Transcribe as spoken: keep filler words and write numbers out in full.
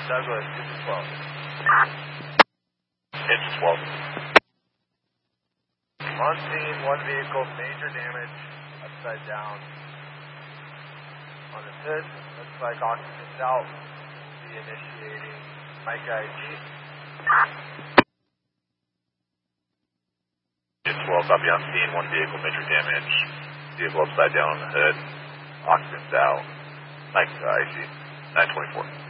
Douglas, engine twelve. Engine twelve. On scene, one vehicle, major damage, upside down. On the hood, looks like oxygen's out. Be initiating Mike I G. Engine twelve, copy on scene, one vehicle, major damage. Vehicle upside down on the hood. Oxygen's out. Mike I G. nine twenty-four.